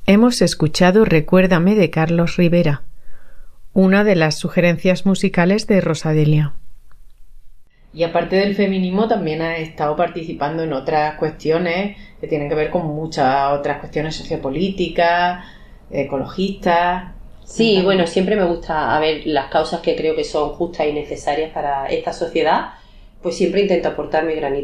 Hemos escuchado Recuérdame de Carlos Rivera, una de las sugerencias musicales de Rosadelia. Y aparte del feminismo también has estado participando en otras cuestiones que tienen que ver con muchas otras cuestiones sociopolíticas, ecologistas. Sí, bueno, siempre me gusta, a ver, las causas que creo que son justas y necesarias para esta sociedad, pues siempre intento aportar mi granito